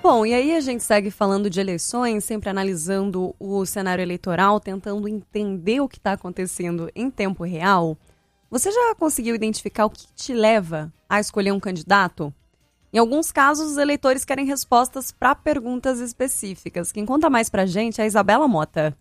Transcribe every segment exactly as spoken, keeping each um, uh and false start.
Bom, e aí a gente segue falando de eleições, sempre analisando o cenário eleitoral, tentando entender o que está acontecendo em tempo real. Você já conseguiu identificar o que te leva a escolher um candidato? Em alguns casos, os eleitores querem respostas para perguntas específicas. Quem conta mais pra gente é a Isabela Mota.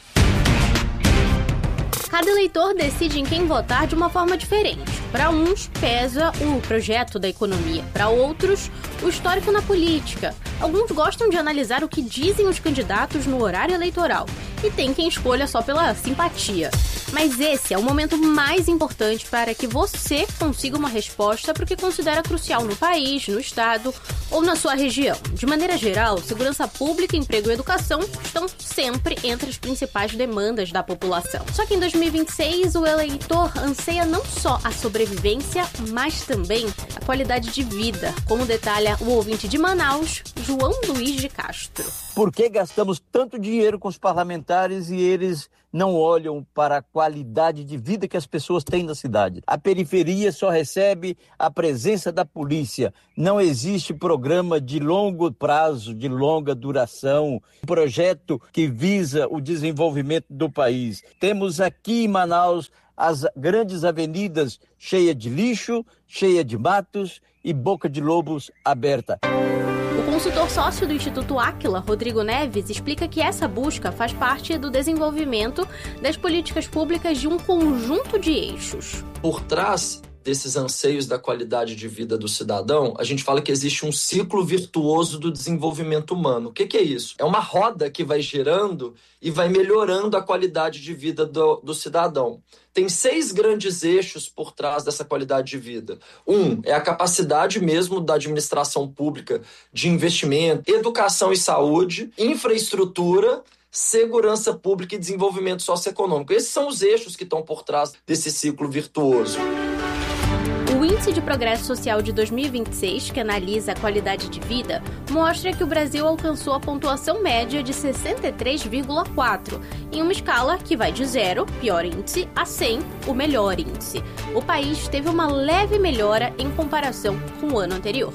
Cada eleitor decide em quem votar de uma forma diferente. Para uns, pesa o projeto da economia. Para outros, o histórico na política. Alguns gostam de analisar o que dizem os candidatos no horário eleitoral. E tem quem escolha só pela simpatia. Mas esse é o momento mais importante para que você consiga uma resposta para o que considera crucial no país, no estado ou na sua região. De maneira geral, segurança pública, emprego e educação estão sempre entre as principais demandas da população. Só que em dois mil e vinte e seis, o eleitor anseia não só a sobrevivência, mas também a qualidade de vida, como detalha o ouvinte de Manaus, João Luiz de Castro. Por que gastamos tanto dinheiro com os parlamentares e eles não olham para a qualidade de vida que as pessoas têm na cidade? A periferia só recebe a presença da polícia. Não existe programa de longo prazo, de longa duração, projeto que visa o desenvolvimento do país. Temos aqui em Manaus as grandes avenidas cheias de lixo, cheias de matos e boca de lobos aberta. O consultor sócio do Instituto Áquila, Rodrigo Neves, explica que essa busca faz parte do desenvolvimento das políticas públicas de um conjunto de eixos. Por trás desses anseios da qualidade de vida do cidadão, a gente fala que existe um ciclo virtuoso do desenvolvimento humano. O que, que é isso? É uma roda que vai girando e vai melhorando a qualidade de vida do, do cidadão. Tem seis grandes eixos por trás dessa qualidade de vida. Um, é a capacidade mesmo da administração pública de investimento, educação e saúde, infraestrutura, segurança pública e desenvolvimento socioeconômico. Esses são os eixos que estão por trás desse ciclo virtuoso. O Índice de Progresso Social de dois mil e vinte e seis, que analisa a qualidade de vida, mostra que o Brasil alcançou a pontuação média de sessenta e três vírgula quatro, em uma escala que vai de zero, pior índice, a cem, o melhor índice. O país teve uma leve melhora em comparação com o ano anterior.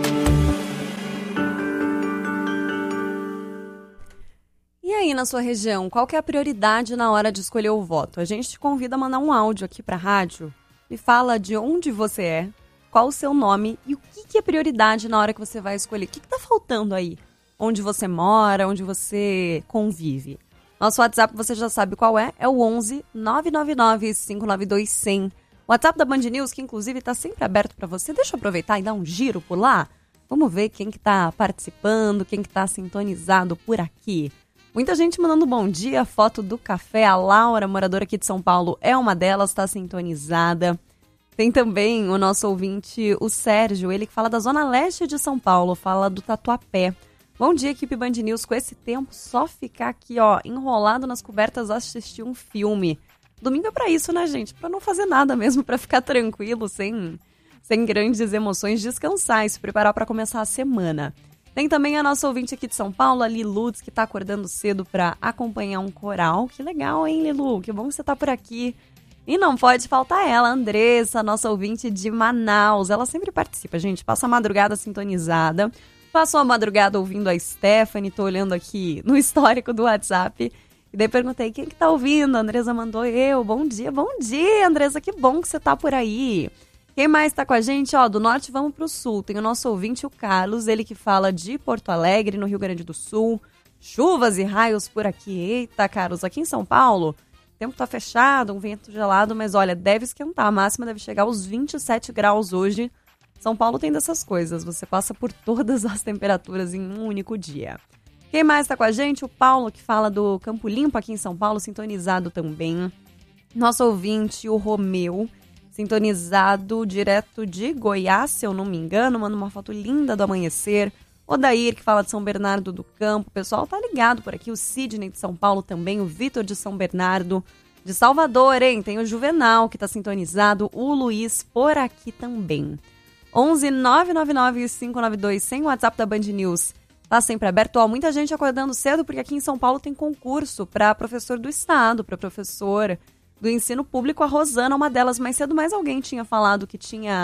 E aí, na sua região, qual que é a prioridade na hora de escolher o voto? A gente te convida a mandar um áudio aqui para a rádio. Me fala de onde você é, qual o seu nome e o que, que é prioridade na hora que você vai escolher. O que está faltando aí? Onde você mora, onde você convive. Nosso WhatsApp, você já sabe qual é, é o onze nove nove nove cinco nove dois zero zero. O WhatsApp da Band News, que inclusive está sempre aberto para você. Deixa eu aproveitar e dar um giro por lá. Vamos ver quem que está participando, quem que está sintonizado por aqui. Muita gente mandando bom dia, foto do café. A Laura, moradora aqui de São Paulo, é uma delas, está sintonizada. Tem também o nosso ouvinte, o Sérgio, ele que fala da Zona Leste de São Paulo, fala do Tatuapé. Bom dia, equipe Band News. Com esse tempo, só ficar aqui, ó, enrolado nas cobertas, assistir um filme. Domingo é pra isso, né, gente? Pra não fazer nada mesmo, pra ficar tranquilo, sem, sem grandes emoções, descansar e se preparar pra começar a semana. Tem também a nossa ouvinte aqui de São Paulo, a Liluz, que tá acordando cedo pra acompanhar um coral. Que legal, hein, Lilu? Que bom que você tá por aqui. E não pode faltar ela, a Andressa, nossa ouvinte de Manaus. Ela sempre participa, gente. Passa a madrugada sintonizada. Passou a madrugada ouvindo a Stephanie. Tô olhando aqui no histórico do WhatsApp. E daí perguntei, quem que tá ouvindo? A Andressa mandou eu. Bom dia, bom dia, Andressa. Que bom que você tá por aí. Quem mais tá com a gente? Ó, do norte vamos pro sul. Tem o nosso ouvinte, o Carlos, ele que fala de Porto Alegre, no Rio Grande do Sul. Chuvas e raios por aqui. Eita, Carlos, aqui em São Paulo, o tempo tá fechado, um vento gelado, mas olha, deve esquentar. A máxima deve chegar aos vinte e sete graus hoje. São Paulo tem dessas coisas, você passa por todas as temperaturas em um único dia. Quem mais tá com a gente? O Paulo, que fala do Campo Limpo aqui em São Paulo, sintonizado também. Nosso ouvinte, o Romeu, sintonizado direto de Goiás, se eu não me engano, manda uma foto linda do amanhecer. O Dair, que fala de São Bernardo do Campo, o pessoal tá ligado por aqui, o Sidney de São Paulo também, o Vitor de São Bernardo, de Salvador, hein? Tem o Juvenal, que tá sintonizado, o Luiz por aqui também. onze nove nove nove cinco nove dois zero zero, o WhatsApp da Band News tá sempre aberto. Ó, muita gente acordando cedo, porque aqui em São Paulo tem concurso para professor do estado, para professor do ensino público. A Rosana é uma delas. Mais cedo, mais alguém tinha falado que tinha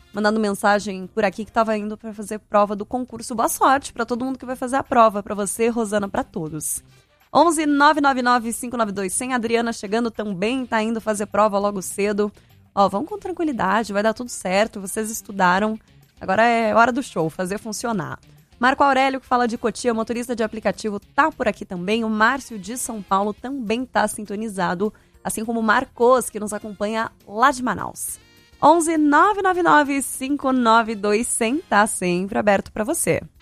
mandando mensagem por aqui que estava indo para fazer prova do concurso. Boa sorte para todo mundo que vai fazer a prova, para você, Rosana, para todos. onze nove nove nove cinco nove dois zero zero. Adriana chegando também, tá indo fazer prova logo cedo. Ó, vamos com tranquilidade, vai dar tudo certo, vocês estudaram. Agora é hora do show, fazer funcionar. Marco Aurélio, que fala de Cotia, motorista de aplicativo, tá por aqui também. O Márcio de São Paulo também tá sintonizado, assim como o Marcos, que nos acompanha lá de Manaus. onze nove nove nove cinco nove dois zero zero tá sempre aberto para você.